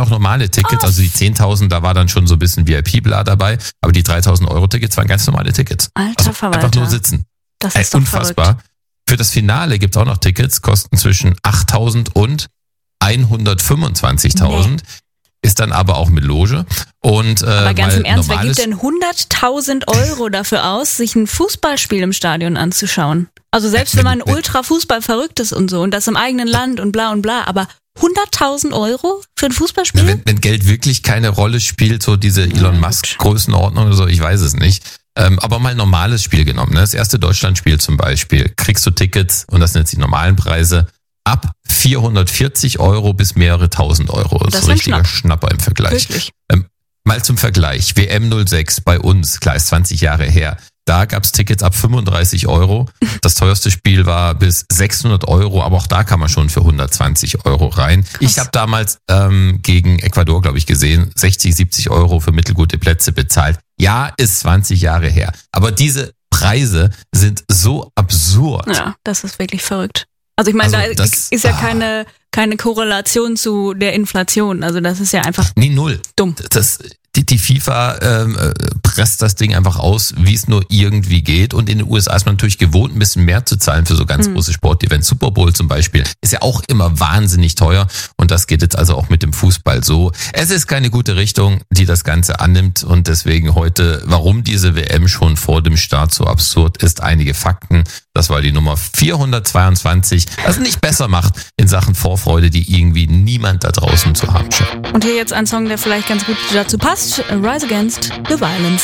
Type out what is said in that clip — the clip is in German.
auch normale Tickets, also die 10.000, da war dann schon so ein bisschen VIP-Bla dabei, aber die 3.000 Euro Tickets waren ganz normale Tickets. Alter Verwalter. Einfach nur sitzen. Das ist doch unfassbar. verrückt. Für das Finale gibt's auch noch Tickets, kosten zwischen 8.000 und 125.000. Nee. Ist dann aber auch mit Loge. Und, aber ganz im Ernst, wer gibt denn 100.000 Euro dafür aus, sich ein Fußballspiel im Stadion anzuschauen? Also selbst wenn man Ultra-Fußball verrückt ist und so und das im eigenen Land und bla, aber 100.000 Euro für ein Fußballspiel? Wenn Geld wirklich keine Rolle spielt, so diese Elon Musk-Größenordnung oder so, ich weiß es nicht. Aber mal ein normales Spiel genommen. Ne? Das erste Deutschlandspiel zum Beispiel, kriegst du Tickets, und das sind jetzt die normalen Preise, ab 440 Euro bis mehrere tausend Euro. Das ist ein richtiger Schnapper im Vergleich. Wirklich? Mal zum Vergleich, WM 06 bei uns, klar ist 20 Jahre her, da gab's Tickets ab 35 Euro. Das teuerste Spiel war bis 600 Euro, aber auch da kann man schon für 120 Euro rein. Krass. Ich habe damals gegen Ecuador, glaube ich, gesehen, 60, 70 Euro für mittelgute Plätze bezahlt. Ja, ist 20 Jahre her. Aber diese Preise sind so absurd. Ja, das ist wirklich verrückt. Also ich meine, da ist ja keine Korrelation zu der Inflation. Also das ist ja einfach null. Dumm. Die FIFA presst das Ding einfach aus, wie es nur irgendwie geht. Und in den USA ist man natürlich gewohnt, ein bisschen mehr zu zahlen für so ganz große Sportevents. Super Bowl zum Beispiel ist ja auch immer wahnsinnig teuer. Und das geht jetzt also auch mit dem Fußball so. Es ist keine gute Richtung, die das Ganze annimmt. Und deswegen heute, warum diese WM schon vor dem Start so absurd ist, einige Fakten. Das war die Nummer 422, was nicht besser macht in Sachen Vorfreude, die irgendwie niemand da draußen zu haben scheint. Und hier jetzt ein Song, der vielleicht ganz gut dazu passt. Rise Against the Violence.